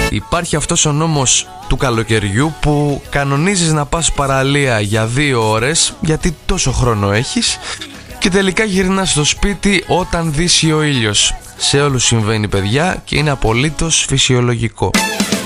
Υπάρχει αυτός ο νόμος του καλοκαιριού που κανονίζεις να πας παραλία για 2 ώρες, γιατί τόσο χρόνο έχεις, και τελικά γυρνάς στο σπίτι όταν δύσει ο ήλιος. Σε όλους συμβαίνει, παιδιά, και είναι απολύτως φυσιολογικό.